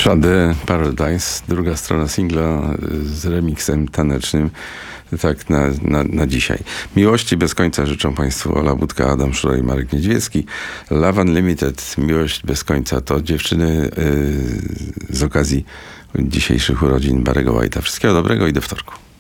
Shade Paradise, druga strona singla z remixem tanecznym. Tak, na dzisiaj. Miłości bez końca życzą Państwu Ola Budka, Adam Szura i Marek Niedźwiecki. Love Unlimited, Miłość bez końca to dziewczyny z okazji dzisiejszych urodzin Barry'ego White'a. Wszystkiego dobrego i do wtorku.